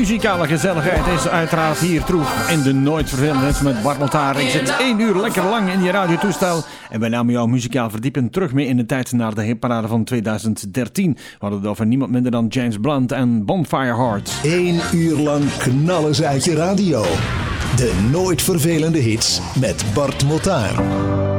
muzikale gezelligheid is uiteraard hier terug in de Nooit Vervelende Hits met Bart Motaar. Ik zit 1 uur lekker lang in je radiotoestel en wij namen jou muzikaal verdiepen terug mee in de tijd naar de hitparade van 2013. We hadden het over niemand minder dan James Blunt en Bonfire Heart. 1 uur lang knallen ze uit je radio. De Nooit Vervelende Hits met Bart Motaar.